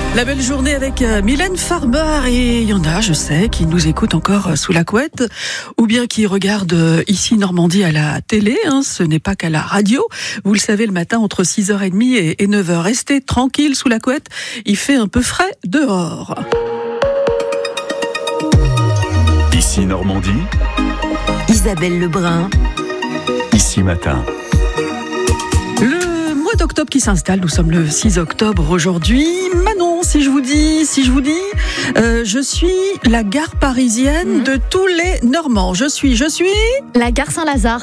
La belle journée avec Mylène Farmer, et il y en a, je sais, qui nous écoutent encore sous la couette ou bien qui regardent ici Normandie à la télé, ce n'est pas qu'à la radio. Vous le savez, le matin entre 6h30 et 9h, restez tranquille sous la couette, il fait un peu frais dehors. Ici Normandie, Isabelle Lebrun, Ici Matin. Le mois d'octobre qui s'installe, nous sommes le 6 octobre aujourd'hui. Manon, si je vous dis, je suis la gare parisienne de tous les Normands. Je suis la gare Saint-Lazare.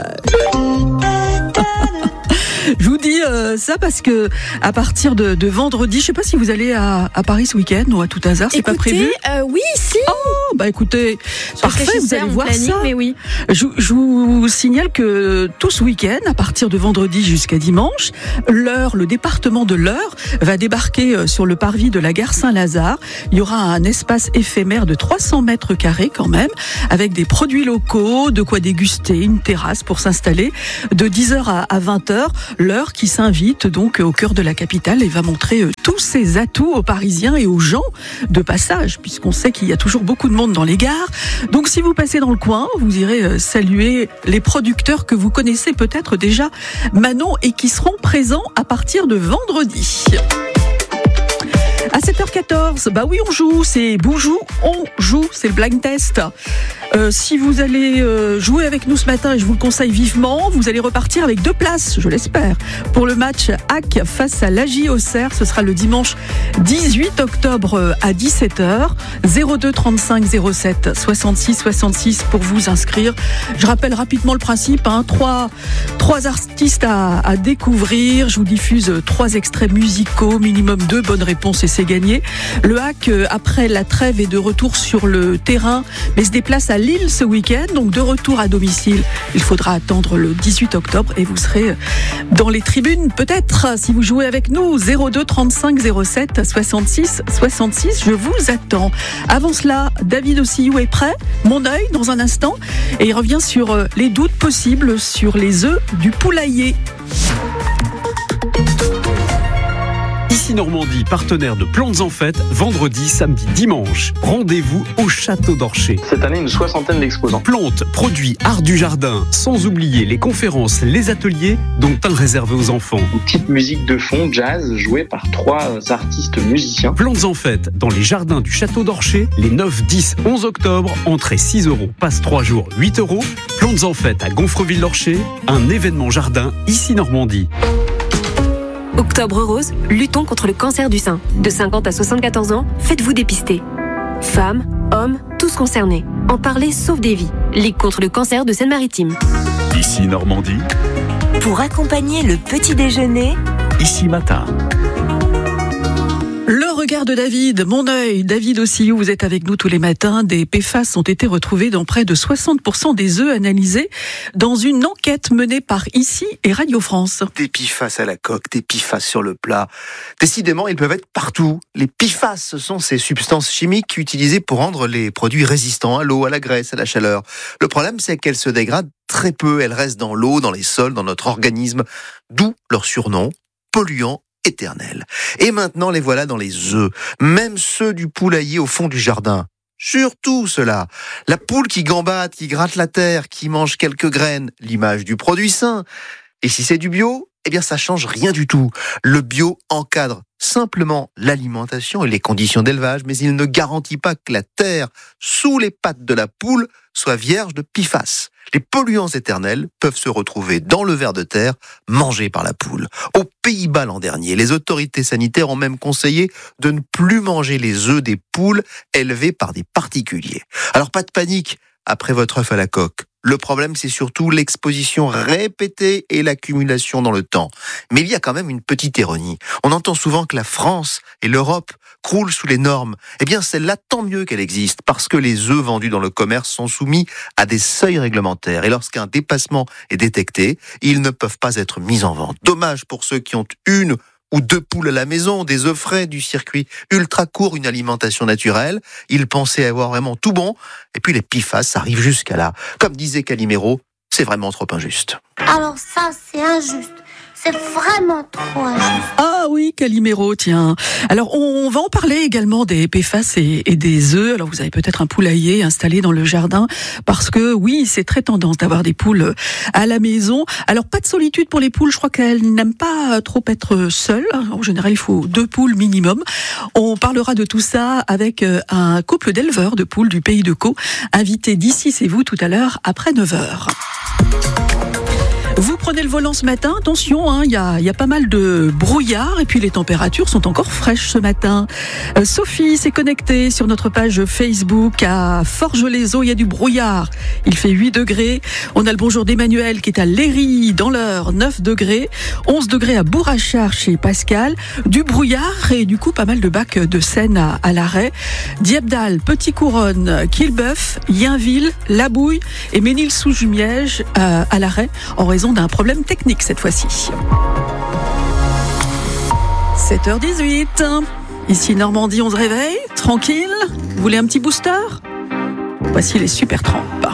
Je vous dis ça parce que à partir de vendredi, je sais pas si vous allez à Paris ce week-end ou à tout hasard, c'est pas prévu. Oui, si. Oh, bah écoutez, parfait, vous allez voir planning, ça. Mais oui. Je vous signale que tout ce week-end, à partir de vendredi jusqu'à dimanche, le département de l'Eure va débarquer sur le parvis de la gare Saint-Lazare. Il y aura un espace éphémère de 300 mètres carrés quand même, avec des produits locaux, de quoi déguster, une terrasse pour s'installer, de 10h à 20h. L'Eure qui s'invite donc au cœur de la capitale et va montrer tous ses atouts aux Parisiens et aux gens de passage, puisqu'on sait qu'il y a toujours beaucoup de monde dans les gares. Donc si vous passez dans le coin, vous irez saluer les producteurs que vous connaissez peut-être déjà, Manon, et qui seront présents à partir de vendredi. À 7h14, bah oui, on joue, c'est Boujou, on joue, c'est le blind test. Si vous allez jouer avec nous ce matin, et je vous le conseille vivement, vous allez repartir avec 2 places, je l'espère, pour le match HAC face à l'AJ Auxerre. Ce sera le dimanche 18 octobre à 17h. 02 35 07 66 66 pour vous inscrire. Je rappelle rapidement le principe, 3 artistes à découvrir. Je vous diffuse 3 extraits musicaux, minimum 2 bonnes réponses et c'est gagné. Le HAC, après la trêve, est de retour sur le terrain, mais se déplace à Lille ce week-end, donc de retour à domicile. Il faudra attendre le 18 octobre et vous serez dans les tribunes peut-être si vous jouez avec nous. 02 35 07 66 66, je vous attends. Avant cela, David Ossillou est prêt, mon œil dans un instant, et il revient sur les doutes possibles sur les œufs du poulailler. Ici Normandie, partenaire de Plantes en Fête, vendredi, samedi, dimanche. Rendez-vous au Château d'Orcher. Cette année, une 60aine d'exposants. Plantes, produits, art du jardin, sans oublier les conférences, les ateliers, dont un réservé aux enfants. Une petite musique de fond, jazz, jouée par 3 artistes musiciens. Plantes en Fête, dans les jardins du Château d'Orcher, les 9, 10, 11 octobre, entrée 6 €, passe 3 jours, 8 €. Plantes en Fête à Gonfreville-l'Orcher, un événement jardin, ici Normandie. Octobre rose, luttons contre le cancer du sein. De 50 à 74 ans, faites-vous dépister. Femmes, hommes, tous concernés. En parler sauve des vies. Ligue contre le cancer de Seine-Maritime. Ici Normandie, pour accompagner le petit déjeuner, Ici Matin. Le regard de David, mon œil, David Ossillou, vous êtes avec nous tous les matins. Des PFAS ont été retrouvés dans près de 60% des œufs analysés dans une enquête menée par ICI et Radio France. Des PFAS à la coque, des PFAS sur le plat. Décidément, ils peuvent être partout. Les PFAS, ce sont ces substances chimiques utilisées pour rendre les produits résistants à l'eau, à la graisse, à la chaleur. Le problème, c'est qu'elles se dégradent très peu. Elles restent dans l'eau, dans les sols, dans notre organisme. D'où leur surnom, polluants éternel. Et maintenant, les voilà dans les œufs, même ceux du poulailler au fond du jardin. Surtout cela. La poule qui gambade, qui gratte la terre, qui mange quelques graines, l'image du produit sain. Et si c'est du bio, eh bien ça change rien du tout. Le bio encadre simplement l'alimentation et les conditions d'élevage, mais il ne garantit pas que la terre sous les pattes de la poule soit vierge de PFAS. Les polluants éternels peuvent se retrouver dans le ver de terre mangé par la poule. Aux Pays-Bas l'an dernier, les autorités sanitaires ont même conseillé de ne plus manger les œufs des poules élevées par des particuliers. Alors pas de panique après votre œuf à la coque. Le problème, c'est surtout l'exposition répétée et l'accumulation dans le temps. Mais il y a quand même une petite ironie. On entend souvent que la France et l'Europe croulent sous les normes. Eh bien, celle-là, tant mieux qu'elle existe, parce que les œufs vendus dans le commerce sont soumis à des seuils réglementaires. Et lorsqu'un dépassement est détecté, ils ne peuvent pas être mis en vente. Dommage pour ceux qui ont 1 ou 2 poules à la maison, des œufs frais, du circuit ultra court, une alimentation naturelle. Ils pensaient avoir vraiment tout bon. Et puis les PFAS arrivent jusqu'à là. Comme disait Calimero, c'est vraiment trop injuste. Alors ça, c'est injuste. C'est vraiment trop injuste. Ah oui, Calimero, tiens. Alors, on va en parler également des PFAS et des œufs. Alors, vous avez peut-être un poulailler installé dans le jardin parce que, oui, c'est très tendance d'avoir des poules à la maison. Alors, pas de solitude pour les poules. Je crois qu'elles n'aiment pas trop être seules. En général, il faut 2 poules minimum. On parlera de tout ça avec un couple d'éleveurs de poules du pays de Caux, invité d'ici, c'est vous, tout à l'heure, après 9h. Vous prenez le volant ce matin, attention, il y a pas mal de brouillard et puis les températures sont encore fraîches ce matin. Sophie s'est connectée sur notre page Facebook à Forges-les-Eaux, il y a du brouillard. Il fait 8 degrés. On a le bonjour d'Emmanuel qui est à Léry dans l'Eure, 9 degrés. 11 degrés à Bourrachard chez Pascal. Du brouillard et du coup pas mal de bacs de Seine à l'arrêt. Diepdal, Petit-Couronne, Quillebeuf, Yainville, La Bouille et Ménil-sous-Jumièges à l'arrêt en raison d'un problème technique cette fois-ci. 7h18. Ici Normandie, on se réveille, tranquille. Vous voulez un petit booster ? Voici les Super Tramp.